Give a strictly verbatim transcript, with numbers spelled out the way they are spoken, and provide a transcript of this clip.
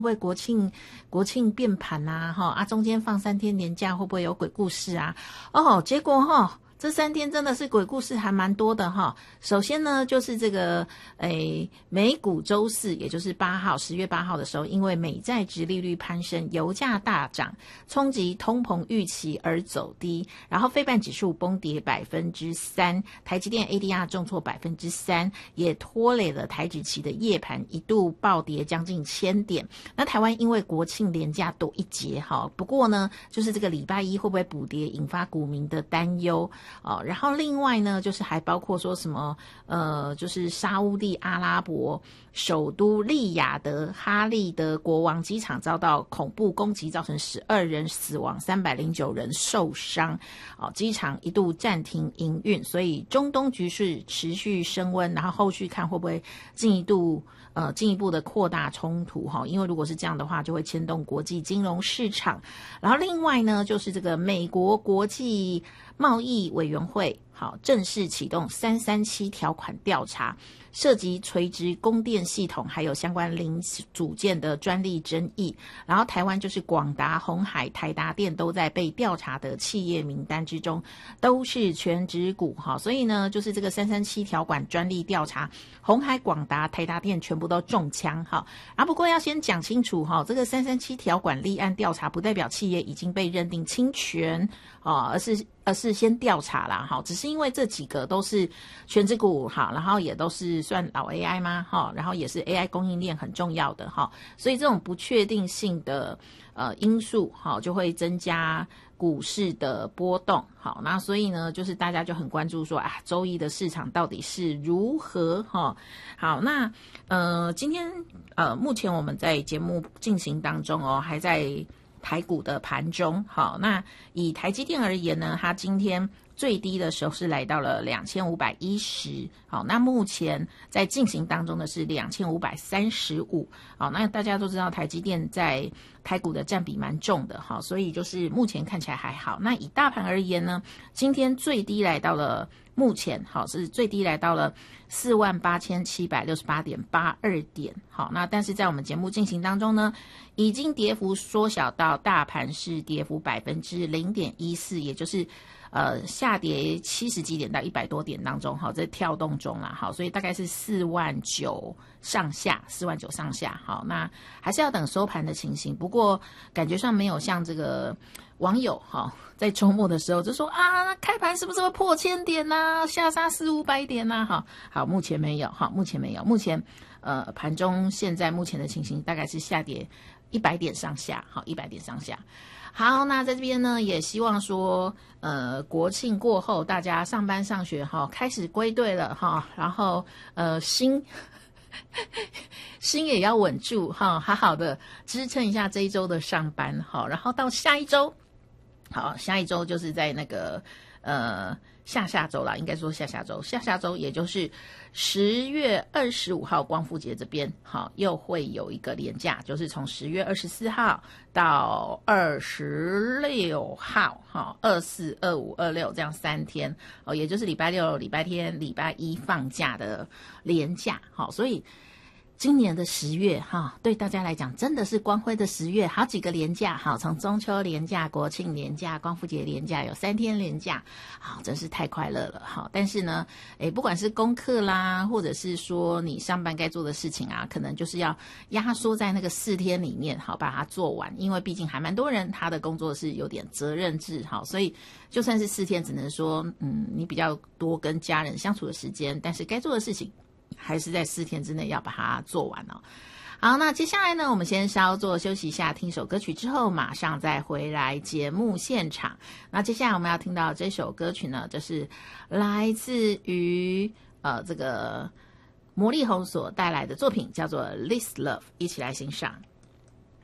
为国庆国庆变盘啊，哈啊，中间放三天年假，会不会有鬼故事啊？哦，结果哈。这三天真的是鬼故事还蛮多的哈。首先呢，就是这个诶，美股周四，也就是八号，十月八号的时候，因为美债殖利率攀升，油价大涨，冲击通膨预期而走低，然后费半指数崩跌百分之三，台积电 A D R 重挫百分之三，也拖累了台指期的夜盘一度暴跌将近千点。那台湾因为国庆连假多一节哈，不过呢，就是这个礼拜一会不会补跌，引发股民的担忧。哦，然后另外呢，就是还包括说什么，呃，就是沙烏地阿拉伯首都利雅得哈利德国王机场遭到恐怖攻击，造成十二人死亡，三百零九人受伤。哦，机场一度暂停营运，所以中东局势持续升温，然后后续看会不会进一步。呃，进一步的扩大冲突哈，因为如果是这样的话，就会牵动国际金融市场。然后另外呢，就是这个美国国际贸易委员会好正式启动三三七条款调查，涉及垂直供电系统还有相关零组件的专利争议。然后台湾就是广达、鸿海、台达电都在被调查的企业名单之中，都是全指股哈。所以呢，就是这个三三七条款专利调查，鸿海、广达、台达电全部都中枪哈。啊，不过要先讲清楚哈，这个三三七条款立案调查不代表企业已经被认定侵权啊，而是而是先调查啦哈。只是因为这几个都是全指股哈，然后也都是算老 A I 吗哈，然后也是 A I 供应链很重要的哈，所以这种不确定性的呃因素哈，就会增加股市的波动。好，那所以呢，就是大家就很关注说啊，周一的市场到底是如何哈？好，那呃，今天呃，目前我们在节目进行当中哦，还在台股的盘中。好，那以台积电而言呢，它今天最低的时候是来到了两千五百一十，好，那目前在进行当中的是两千五百三十五，好，那大家都知道台积电在台股的占比蛮重的，好，所以就是目前看起来还好。那以大盘而言呢，今天最低来到了，目前好是最低来到了四万八千七百六十八点八二点，好，那但是在我们节目进行当中呢，已经跌幅缩小到大盘是跌幅百分之零点一四，也就是呃，下跌七十几点到一百多点当中，好，在跳动中啦，好，所以大概是四万九上下，四万九上下，好，那还是要等收盘的情形。不过感觉上没有像这个网友哈，在周末的时候就说啊，开盘是不是会破千点呐、啊，下杀四五百点呐、啊？好，好，目前没有，好，目前没有，目前呃盘中现在目前的情形大概是下跌一百点上下，好，一百点上下。好，那在这边呢，也希望说，呃，国庆过后，大家上班上学哈，开始归队了哈，然后呃，心心也要稳住哈，好好的支撑一下这一周的上班哈，然后到下一周，好，下一周就是在那个呃下下周啦，应该说下下周，下下周也就是十月二十五号光复节这边，好，又会有一个连假，就是从十月二十四号到二十六号，好，二四、二五、二六这样三天，哦，也就是礼拜六、礼拜天、礼拜一放假的连假，好，所以今年的十月哈，对大家来讲真的是光辉的十月，好几个连假，好，从中秋连假、国庆连假、光复节连假，有三天连假，好，真是太快乐了，好，但是呢，诶，不管是功课啦，或者是说你上班该做的事情啊，可能就是要压缩在那个四天里面，好，把它做完，因为毕竟还蛮多人他的工作是有点责任制，好，所以就算是四天，只能说，嗯，你比较多跟家人相处的时间，但是该做的事情还是在四天之内要把它做完哦。好，那接下来呢，我们先稍作休息一下，听首歌曲之后，马上再回来节目现场。那接下来我们要听到这首歌曲呢，这是来自于呃这个魔力红所带来的作品，叫做《This Love》，一起来欣赏。